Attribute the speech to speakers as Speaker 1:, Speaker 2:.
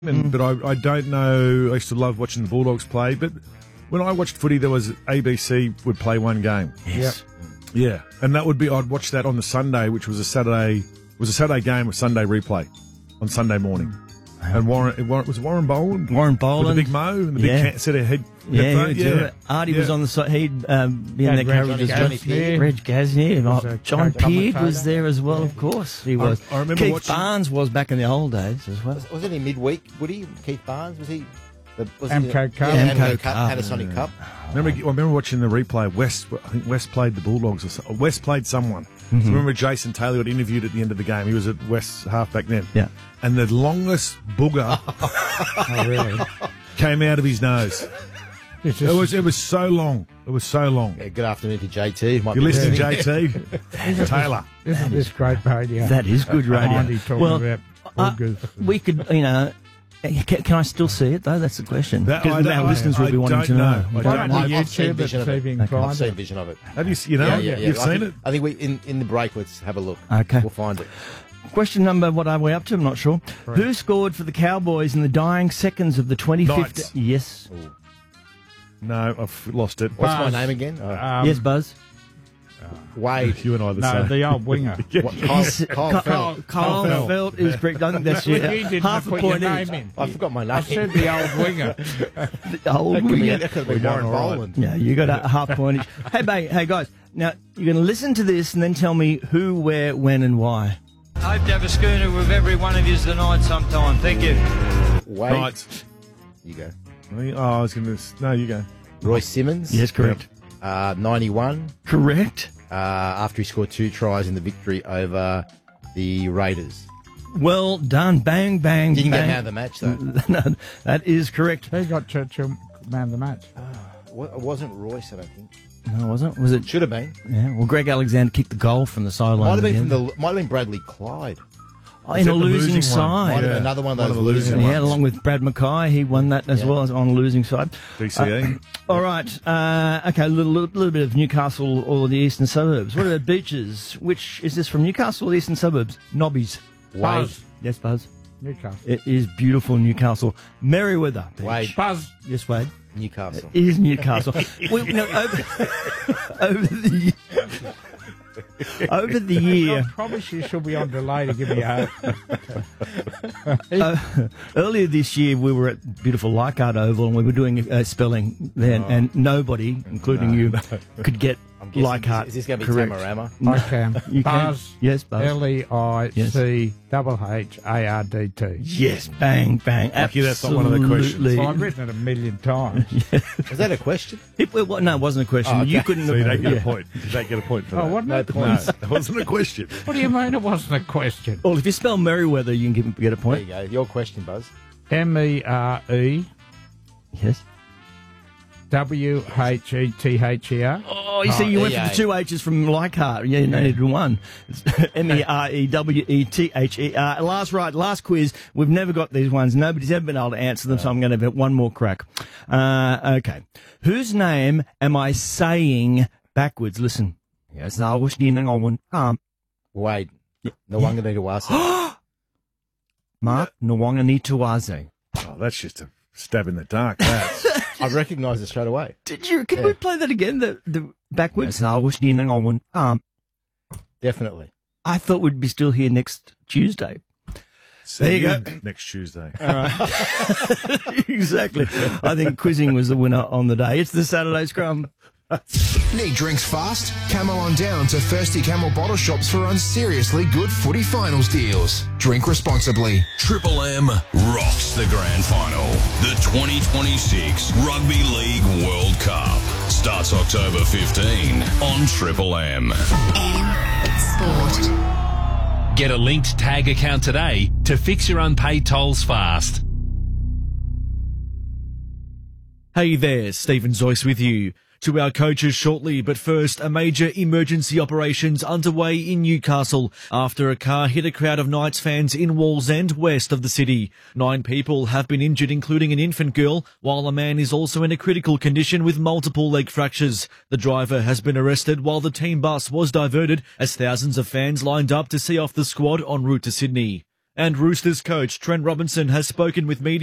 Speaker 1: But I don't know. I used to love watching the Bulldogs play. But when I watched footy, there was ABC would play one game.
Speaker 2: Yes.
Speaker 1: Yeah, and that would be I'd watch that on the Sunday, which was a Saturday. It was a Saturday game with Sunday replay on Sunday morning. And was it Warren Boland?
Speaker 2: Warren Boland.
Speaker 1: With the big mo and the big set of head.
Speaker 2: Yeah, he would do it. Artie was on the side. He'd be in that carriage as well. Reg Gasnier. John Peard was there as well, of course. He was.
Speaker 1: I remember
Speaker 2: Keith
Speaker 1: watching...
Speaker 2: Barnes was back in the old days as well.
Speaker 3: Was it in midweek, Woody? Keith Barnes? Was he?
Speaker 4: Amco Cup.
Speaker 3: Yeah, Amco Cup. Panasonic Cup.
Speaker 1: I remember watching the replay. I think West played the Bulldogs. Or West played someone. So I remember Jason Taylor got interviewed at the end of the game. He was at West's halfback then.
Speaker 2: Yeah.
Speaker 1: And the longest booger came out of his nose. It was so long. It was so long.
Speaker 3: Yeah, good afternoon to JT.
Speaker 1: You're listening to JT? Taylor.
Speaker 4: Isn't this great radio?
Speaker 2: That is good radio.
Speaker 4: Andy talking about boogers.
Speaker 2: We could, can I still see it, though? That's the question. Because our listeners will be wanting to know.
Speaker 3: I've seen vision of it.
Speaker 4: I've
Speaker 3: seen vision of it.
Speaker 1: Have you you've seen it?
Speaker 3: I think in the break, let's have a look.
Speaker 2: Okay.
Speaker 3: We'll find it.
Speaker 2: Question number, what are we up to? I'm not sure.
Speaker 4: Right.
Speaker 2: Who scored for the Cowboys in the dying seconds of the 2015?
Speaker 1: Knights.
Speaker 2: Yes.
Speaker 3: Ooh.
Speaker 1: No, I've lost it.
Speaker 3: What's
Speaker 4: Buzz.
Speaker 3: my name again?
Speaker 2: Yes, Buzz.
Speaker 3: Wade.
Speaker 1: You and I the
Speaker 4: No,
Speaker 1: same.
Speaker 4: the old winger.
Speaker 3: Kyle Felt.
Speaker 2: Kyle Felt is correct. I think that's
Speaker 4: You didn't
Speaker 2: half a
Speaker 4: put your
Speaker 2: point
Speaker 4: name
Speaker 2: each.
Speaker 4: in.
Speaker 3: I forgot my name.
Speaker 4: I said the old winger.
Speaker 2: The old winger.
Speaker 3: That could be Warren Boland.
Speaker 2: Yeah, you got a half point each. Hey, guys. Now, you're going to listen to this and then tell me who, where, when, and why.
Speaker 5: Hope to have a schooner with every one of you tonight sometime. Thank you.
Speaker 3: Wade.
Speaker 1: Knights.
Speaker 3: You go.
Speaker 1: Oh, I was going to... No, you go.
Speaker 3: Royce Simmons.
Speaker 2: Yes, correct.
Speaker 3: 91.
Speaker 2: Correct.
Speaker 3: After he scored 2 tries in the victory over the Raiders.
Speaker 2: Well done. Bang, bang,
Speaker 3: Didn't get
Speaker 2: bang.
Speaker 3: man of the match, though.
Speaker 2: No, that is correct.
Speaker 4: Who got Churchill man of the match?
Speaker 3: It wasn't Royce, I don't think.
Speaker 2: No, wasn't it? Was it?
Speaker 3: Should have been.
Speaker 2: Yeah. Well, Greg Alexander kicked the goal from the sideline.
Speaker 3: Might have been Bradley Clyde.
Speaker 2: in a
Speaker 1: the
Speaker 2: losing
Speaker 1: losing
Speaker 2: side.
Speaker 1: one?
Speaker 3: Might have
Speaker 1: Yeah.
Speaker 3: been another one of
Speaker 1: One
Speaker 3: those
Speaker 1: of the losing
Speaker 3: losing
Speaker 2: Yeah,
Speaker 3: ones.
Speaker 2: along with Brad Mackay, he won that as well as on the losing side.
Speaker 1: DCE.
Speaker 2: All right, okay, a little bit of Newcastle or the eastern suburbs. What about beaches? Which is this from Newcastle or the eastern suburbs? Nobbies.
Speaker 3: Wade.
Speaker 2: Yes, Buzz.
Speaker 4: Newcastle.
Speaker 2: It is beautiful Newcastle. Merriweather Beach.
Speaker 3: Wade.
Speaker 4: Buzz.
Speaker 2: Yes, Wade.
Speaker 3: Newcastle.
Speaker 2: It is Newcastle. Over the year.
Speaker 4: I promise you she'll be on delay to give me a
Speaker 2: Earlier this year, we were at beautiful Leichhardt Oval and we were doing spelling then, and nobody, including you, could get Leichhardt.
Speaker 3: Is this going to be
Speaker 2: correct.
Speaker 3: Tamarama?
Speaker 4: I can.
Speaker 2: You can?
Speaker 4: Buzz.
Speaker 2: Yes, Buzz.
Speaker 4: LEICHHARDT.
Speaker 2: Yes, bang, bang.
Speaker 1: Lucky that's not one of the questions.
Speaker 2: Absolutely.
Speaker 4: Well, I've written it a million times.
Speaker 3: Was that a question?
Speaker 2: No, it wasn't a question.
Speaker 3: Oh, okay.
Speaker 2: You couldn't
Speaker 1: So you
Speaker 2: have.
Speaker 1: don't get
Speaker 2: yeah.
Speaker 1: a point. You don't get a point for
Speaker 4: Oh,
Speaker 1: that.
Speaker 4: wasn't
Speaker 3: No
Speaker 4: it?
Speaker 3: points.
Speaker 1: That wasn't a question.
Speaker 4: What do you mean it wasn't a question?
Speaker 2: Well, if you spell Merriweather, you can get a
Speaker 3: There
Speaker 2: point.
Speaker 3: you go. Your question, Buzz.
Speaker 4: MEREWHETHER.
Speaker 2: Yes. Oh, you see, you went for the
Speaker 3: EA.
Speaker 2: 2 H's from Leichhardt. Yeah, you needed one. It's MEREWETHER. Last quiz. We've never got these ones. Nobody's ever been able to answer them, so I'm going to have one more crack. Okay. Whose name am I saying backwards? Listen. Yes, I was
Speaker 3: Wade. Nawangani
Speaker 2: Mark Nwanganituaze.
Speaker 1: Oh, that's just a stab in the dark. That's
Speaker 3: I recognised it straight away.
Speaker 2: Did you? Can we play that again? The backwards. Yes, I was
Speaker 3: Definitely.
Speaker 2: I thought we'd be still here next Tuesday. There you go.
Speaker 1: Next Tuesday.
Speaker 2: All right. Exactly. I think quizzing was the winner on the day. It's the Saturday Scrum.
Speaker 6: Need drinks fast? Camel on down to Thirsty Camel bottle shops for unseriously good footy finals deals. Drink responsibly.
Speaker 7: Triple M rocks the grand final. The 2026 Rugby League World Cup starts October 15 on Triple M.
Speaker 8: Sport.
Speaker 9: Get a linked tag account today to fix your unpaid tolls fast.
Speaker 10: Hey there, Stephen Zoyce with you. To our coaches shortly, but first, a major emergency operations underway in Newcastle after a car hit a crowd of Knights fans in Wallsend, west of the city. 9 people have been injured, including an infant girl, while a man is also in a critical condition with multiple leg fractures. The driver has been arrested while the team bus was diverted as thousands of fans lined up to see off the squad en route to Sydney. And Roosters coach Trent Robinson has spoken with media